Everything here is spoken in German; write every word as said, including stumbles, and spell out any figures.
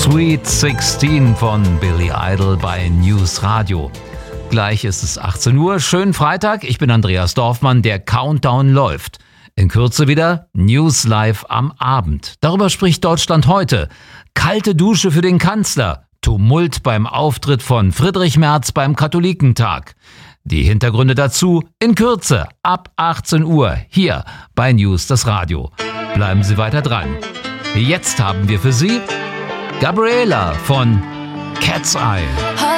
Sweet sechzehn von Billy Idol bei News Radio. Gleich ist es achtzehn Uhr, schönen Freitag, ich bin Andreas Dorfmann, der Countdown läuft. In Kürze wieder News Live am Abend. Darüber spricht Deutschland heute. Kalte Dusche für den Kanzler. Tumult beim Auftritt von Friedrich Merz beim Katholikentag. Die Hintergründe dazu in Kürze ab achtzehn Uhr hier bei News das Radio. Bleiben Sie weiter dran. Jetzt haben wir für Sie Gabriela von Cat's Eye.